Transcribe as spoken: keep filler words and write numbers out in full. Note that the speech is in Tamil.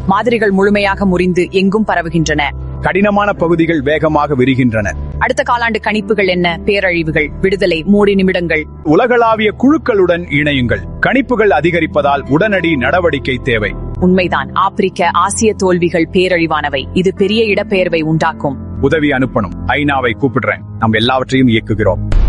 மாதிரிகள் முழுமையாக முறிந்து எங்கும் பரவுகின்றன. கடினமான பகுதிகள் வேகமாக விரிகின்றன. அடுத்த காலாண்டு கணிப்புகள் என்ன? பேரழிவுகள், விடுதலை, மூடி நிமிடங்கள். உலகளாவிய குழுக்களுடன் இணையுங்கள். கணிப்புகள் அதிகரிப்பதால் உடனடி நடவடிக்கை தேவை. உண்மைதான். ஆப்பிரிக்க, ஆசிய தோல்விகள் பேரழிவானவை. இது பெரிய இடப்பெயர்வை உண்டாக்கும். உதவி அனுப்பணும். ஐநாவை கூப்பிடுறேன். நாம் எல்லாவற்றையும் இயக்குகிறோம்.